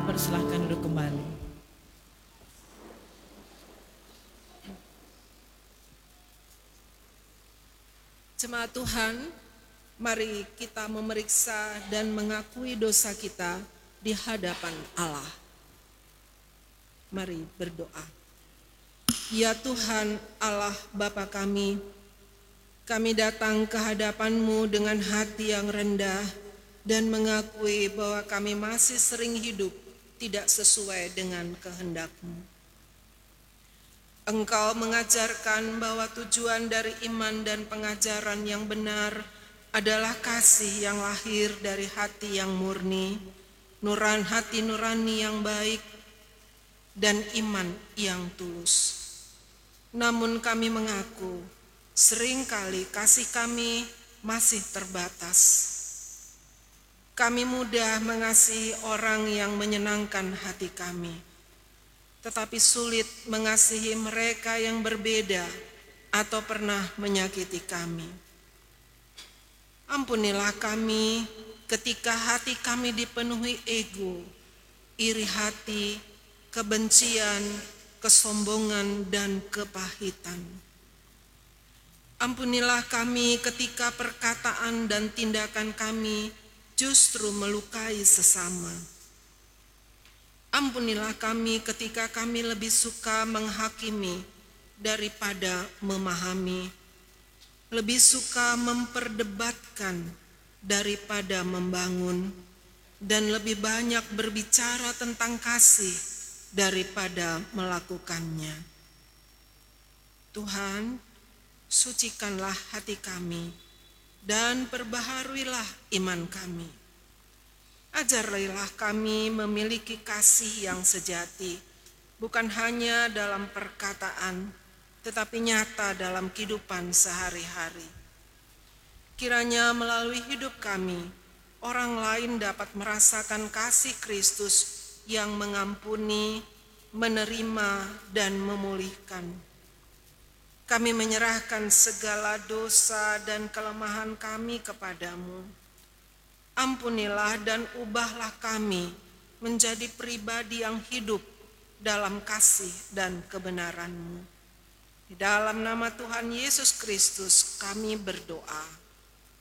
dipersilahkan duduk kembali. Jemaat Tuhan, mari kita memeriksa dan mengakui dosa kita di hadapan Allah. Mari berdoa. Ya Tuhan Allah Bapa kami datang ke hadapan-Mu dengan hati yang rendah dan mengakui bahwa kami masih sering hidup tidak sesuai dengan kehendak-Mu. Engkau mengajarkan bahwa tujuan dari iman dan pengajaran yang benar adalah kasih yang lahir dari hati yang murni, hati nurani yang baik, dan iman yang tulus. Namun kami mengaku, seringkali kasih kami masih terbatas. Kami mudah mengasihi orang yang menyenangkan hati kami, tetapi sulit mengasihi mereka yang berbeda atau pernah menyakiti kami. Ampunilah kami ketika hati kami dipenuhi ego, iri hati, kebencian, kesombongan, dan kepahitan. Ampunilah kami ketika perkataan dan tindakan kami justru melukai sesama. Ampunilah kami ketika kami lebih suka menghakimi daripada memahami, lebih suka memperdebatkan daripada membangun, dan lebih banyak berbicara tentang kasih daripada melakukannya. Tuhan, sucikanlah hati kami dan perbaharuilah iman kami. Ajarlah kami memiliki kasih yang sejati, bukan hanya dalam perkataan, tetapi nyata dalam kehidupan sehari-hari. Kiranya melalui hidup kami, orang lain dapat merasakan kasih Kristus yang mengampuni, menerima, dan memulihkan. Kami menyerahkan segala dosa dan kelemahan kami kepadamu. Ampunilah dan ubahlah kami menjadi pribadi yang hidup dalam kasih dan kebenaran-Mu. Di dalam nama Tuhan Yesus Kristus kami berdoa.